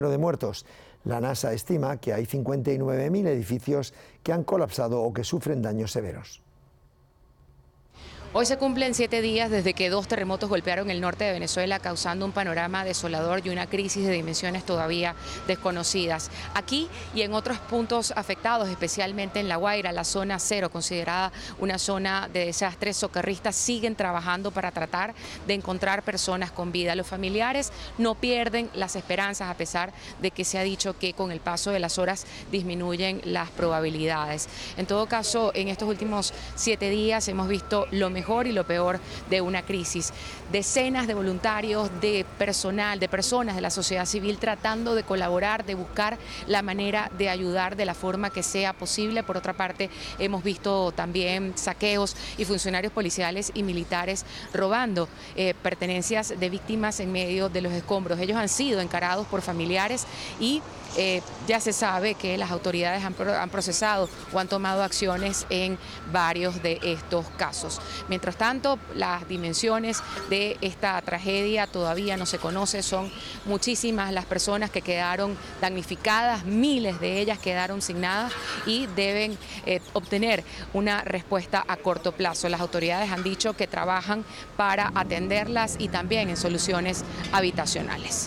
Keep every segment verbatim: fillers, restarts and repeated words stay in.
de muertos. La NASA estima que hay cincuenta y nueve mil edificios que han colapsado o que sufren daños severos. Hoy se cumplen siete días desde que dos terremotos golpearon el norte de Venezuela, causando un panorama desolador y una crisis de dimensiones todavía desconocidas. Aquí y en otros puntos afectados, especialmente en La Guaira, la zona cero, considerada una zona de desastres, socorristas siguen trabajando para tratar de encontrar personas con vida. Los familiares no pierden las esperanzas, a pesar de que se ha dicho que con el paso de las horas disminuyen las probabilidades. En todo caso, en estos últimos siete días hemos visto lo mejor mejor y lo peor de una crisis. Decenas de voluntarios, de personal, de personas de la sociedad civil tratando de colaborar, de buscar la manera de ayudar de la forma que sea posible. Por otra parte, hemos visto también saqueos y funcionarios policiales y militares robando eh, pertenencias de víctimas en medio de los escombros. Ellos han sido encarados por familiares y Eh, ya se sabe que las autoridades han, han procesado o han tomado acciones en varios de estos casos. Mientras tanto, las dimensiones de esta tragedia todavía no se conocen. Son muchísimas las personas que quedaron damnificadas, miles de ellas quedaron sin nada y deben eh, obtener una respuesta a corto plazo. Las autoridades han dicho que trabajan para atenderlas y también en soluciones habitacionales.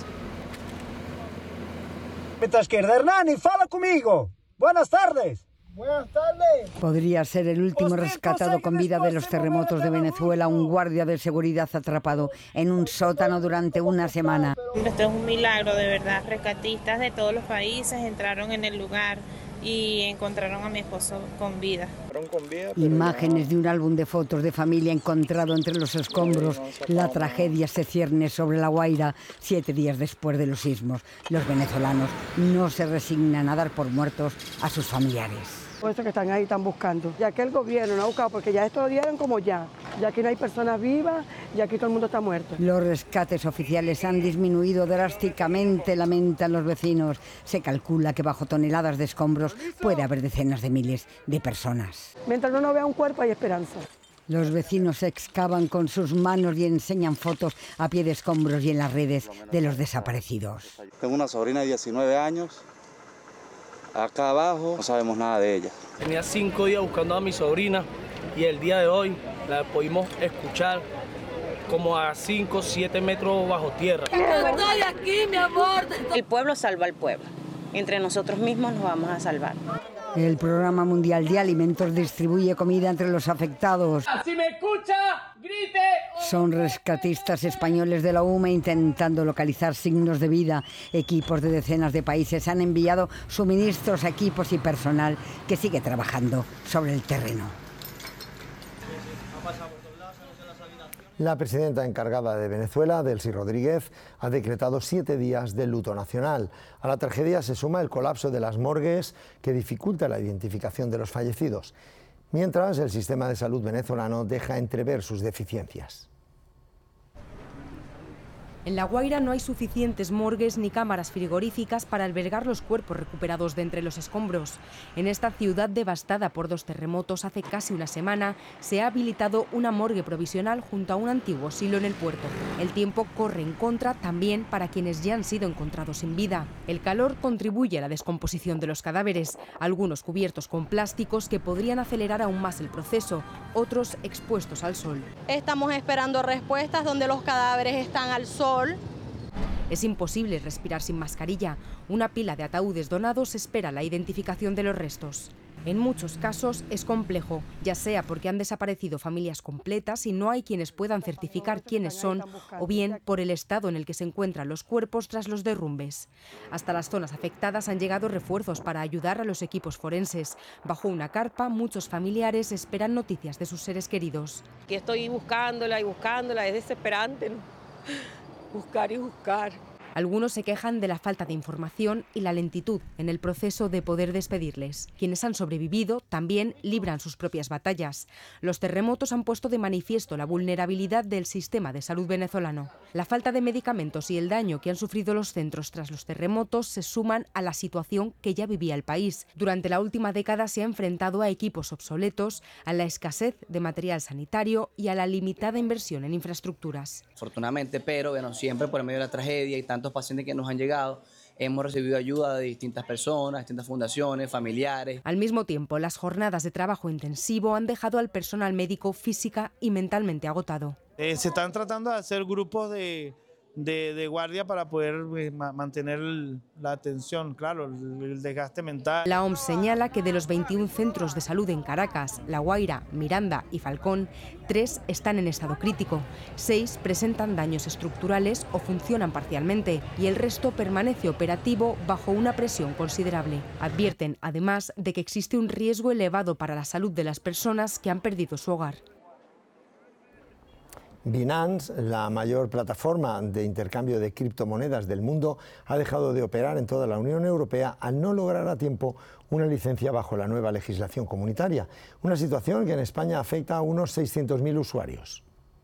Mientras que Hernani, fala conmigo. Buenas tardes. Buenas tardes. Podría ser el último rescatado con vida de los terremotos de Venezuela, un guardia de seguridad atrapado en un sótano durante una semana. Esto es un milagro, de verdad. Rescatistas de todos los países entraron en el lugar y encontraron a mi esposo con vida. Imágenes de un álbum de fotos de familia encontrado entre los escombros. La tragedia se cierne sobre La Guaira siete días después de los sismos. Los venezolanos no se resignan a dar por muertos a sus familiares. Por eso que están ahí, están buscando. Ya que el gobierno no ha buscado, porque ya esto lo dieron como ya. Ya aquí no hay personas vivas y aquí todo el mundo está muerto. Los rescates oficiales han disminuido drásticamente, lamentan los vecinos. Se calcula que bajo toneladas de escombros puede haber decenas de miles de personas. Mientras uno no vea un cuerpo hay esperanza. Los vecinos excavan con sus manos y enseñan fotos a pie de escombros y en las redes de los desaparecidos. Tengo una sobrina de diecinueve años. Acá abajo no sabemos nada de ella. Tenía cinco días buscando a mi sobrina y el día de hoy la pudimos escuchar como a cinco, siete metros bajo tierra. Estoy aquí, mi amor. El pueblo salva al pueblo. Entre nosotros mismos nos vamos a salvar. El Programa Mundial de Alimentos distribuye comida entre los afectados. Si me escucha, grite. Son rescatistas españoles de la U M A intentando localizar signos de vida. Equipos de decenas de países han enviado suministros a equipos y personal que sigue trabajando sobre el terreno. La presidenta encargada de Venezuela, Delcy Rodríguez, ha decretado siete días de luto nacional. A la tragedia se suma el colapso de las morgues que dificulta la identificación de los fallecidos, mientras el sistema de salud venezolano deja entrever sus deficiencias. En La Guaira no hay suficientes morgues ni cámaras frigoríficas para albergar los cuerpos recuperados de entre los escombros. En esta ciudad devastada por dos terremotos hace casi una semana se ha habilitado una morgue provisional junto a un antiguo silo en el puerto. El tiempo corre en contra también para quienes ya han sido encontrados sin vida. El calor contribuye a la descomposición de los cadáveres, algunos cubiertos con plásticos que podrían acelerar aún más el proceso, otros expuestos al sol. Estamos esperando respuestas donde los cadáveres están al sol. Es imposible respirar sin mascarilla. Una pila de ataúdes donados espera la identificación de los restos. En muchos casos es complejo, ya sea porque han desaparecido familias completas y no hay quienes puedan certificar quiénes son, o bien por el estado en el que se encuentran los cuerpos tras los derrumbes. Hasta las zonas afectadas han llegado refuerzos para ayudar a los equipos forenses. Bajo una carpa, muchos familiares esperan noticias de sus seres queridos. Aquí estoy buscándola y buscándola, es desesperante, ¿no? Buscar y buscar. Algunos se quejan de la falta de información y la lentitud en el proceso de poder despedirles. Quienes han sobrevivido también libran sus propias batallas. Los terremotos han puesto de manifiesto la vulnerabilidad del sistema de salud venezolano. La falta de medicamentos y el daño que han sufrido los centros tras los terremotos se suman a la situación que ya vivía el país. Durante la última década se ha enfrentado a equipos obsoletos, a la escasez de material sanitario y a la limitada inversión en infraestructuras. Afortunadamente, pero bueno, siempre por medio de la tragedia y tantos pacientes que nos han llegado, hemos recibido ayuda de distintas personas, distintas fundaciones, familiares. Al mismo tiempo, las jornadas de trabajo intensivo han dejado al personal médico física y mentalmente agotado. Eh, se están tratando de hacer grupos de, de, de guardia para poder eh, ma mantener la atención, claro, el, el desgaste mental. La O M S señala que de los veintiún centros de salud en Caracas, La Guaira, Miranda y Falcón, tres están en estado crítico, seis presentan daños estructurales o funcionan parcialmente y el resto permanece operativo bajo una presión considerable. Advierten, además, de que existe un riesgo elevado para la salud de las personas que han perdido su hogar. Binance, la mayor plataforma de intercambio de criptomonedas del mundo, ha dejado de operar en toda la Unión Europea al no lograr a tiempo una licencia bajo la nueva legislación comunitaria, una situación que en España afecta a unos seiscientos mil usuarios.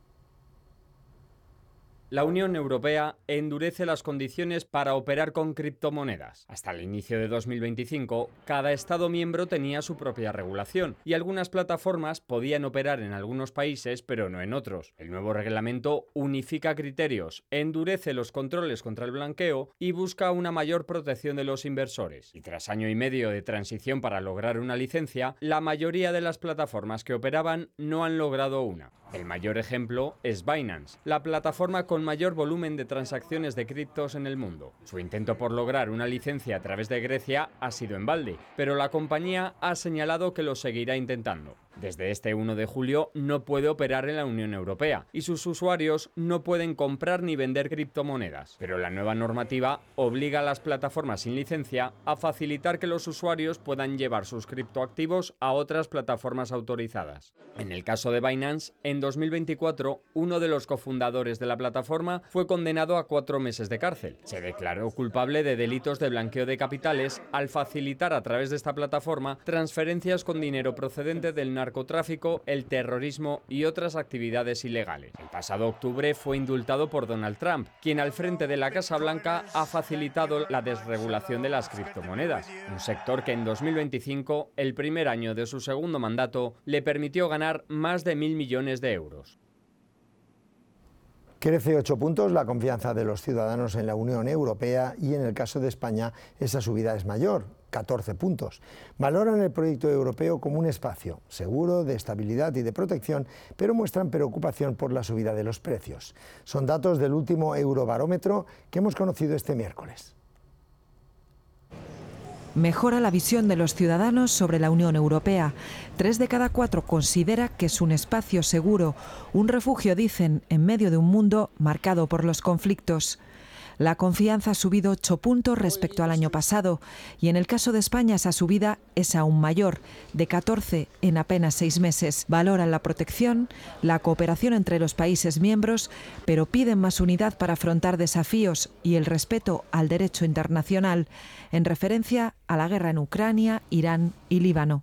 La Unión Europea endurece las condiciones para operar con criptomonedas. Hasta el inicio de dos mil veinticinco, cada Estado miembro tenía su propia regulación y algunas plataformas podían operar en algunos países pero no en otros. El nuevo reglamento unifica criterios, endurece los controles contra el blanqueo y busca una mayor protección de los inversores. Y tras año y medio de transición para lograr una licencia, la mayoría de las plataformas que operaban no han logrado una. El mayor ejemplo es Binance, la plataforma con mayor volumen de transacciones de criptos en el mundo. Su intento por lograr una licencia a través de Grecia ha sido en balde, pero la compañía ha señalado que lo seguirá intentando. Desde este uno de julio no puede operar en la Unión Europea y sus usuarios no pueden comprar ni vender criptomonedas. Pero la nueva normativa obliga a las plataformas sin licencia a facilitar que los usuarios puedan llevar sus criptoactivos a otras plataformas autorizadas. En el caso de Binance, en dos mil veinticuatro, uno de los cofundadores de la plataforma fue condenado a cuatro meses de cárcel. Se declaró culpable de delitos de blanqueo de capitales al facilitar a través de esta plataforma transferencias con dinero procedente del narcotráfico, el terrorismo y otras actividades ilegales. El pasado octubre fue indultado por Donald Trump, quien al frente de la Casa Blanca ha facilitado la desregulación de las criptomonedas, un sector que en dos mil veinticinco, el primer año de su segundo mandato, le permitió ganar más de mil millones de euros. Crece ocho puntos la confianza de los ciudadanos en la Unión Europea y en el caso de España esa subida es mayor, catorce puntos. Valoran el proyecto europeo como un espacio seguro, de estabilidad y de protección, pero muestran preocupación por la subida de los precios. Son datos del último Eurobarómetro que hemos conocido este miércoles. Mejora la visión de los ciudadanos sobre la Unión Europea. Tres de cada cuatro considera que es un espacio seguro, un refugio, dicen, en medio de un mundo marcado por los conflictos. La confianza ha subido ocho puntos respecto al año pasado y en el caso de España esa subida es aún mayor, de catorce en apenas seis meses. Valoran la protección, la cooperación entre los países miembros, pero piden más unidad para afrontar desafíos y el respeto al derecho internacional, en referencia a la guerra en Ucrania, Irán y Líbano.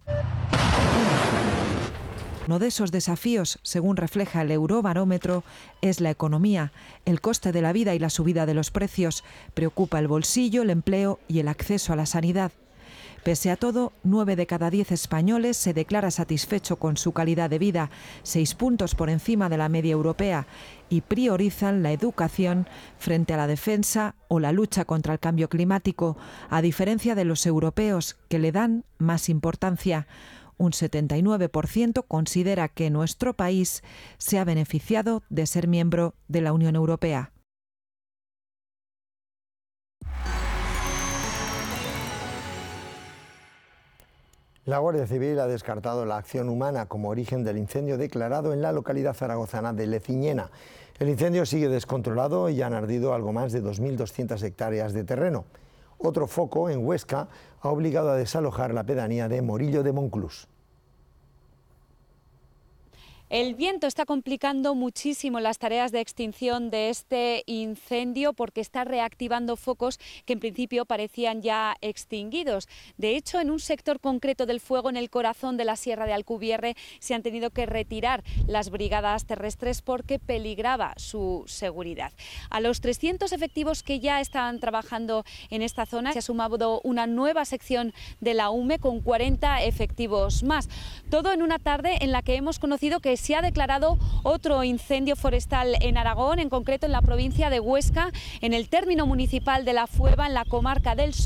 Uno de esos desafíos, según refleja el Eurobarómetro, es la economía. El coste de la vida y la subida de los precios preocupa el bolsillo, el empleo y el acceso a la sanidad. Pese a todo, nueve de cada diez españoles se declara satisfecho con su calidad de vida, seis puntos por encima de la media europea, y priorizan la educación frente a la defensa o la lucha contra el cambio climático, a diferencia de los europeos, que le dan más importancia. Un setenta y nueve por ciento considera que nuestro país se ha beneficiado de ser miembro de la Unión Europea. La Guardia Civil ha descartado la acción humana como origen del incendio declarado en la localidad zaragozana de Leciñena. El incendio sigue descontrolado y han ardido algo más de dos mil doscientas hectáreas de terreno. Otro foco, en Huesca, ha obligado a desalojar la pedanía de Morillo de Monclús. El viento está complicando muchísimo las tareas de extinción de este incendio porque está reactivando focos que en principio parecían ya extinguidos. De hecho, en un sector concreto del fuego, en el corazón de la Sierra de Alcubierre, se han tenido que retirar las brigadas terrestres porque peligraba su seguridad. A los trescientos efectivos que ya están trabajando en esta zona se ha sumado una nueva sección de la U M E con cuarenta efectivos más. Todo en una tarde en la que hemos conocido que que se ha declarado otro incendio forestal en Aragón, en concreto en la provincia de Huesca, en el término municipal de La Fueva, en la comarca del Sur.